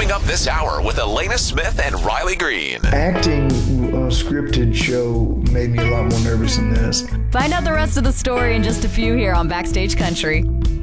Coming up this hour with Elena Smith and Riley Green. Acting on a scripted show made me a lot more nervous than this. Find out the rest of the story in just a few here on Backstage Country.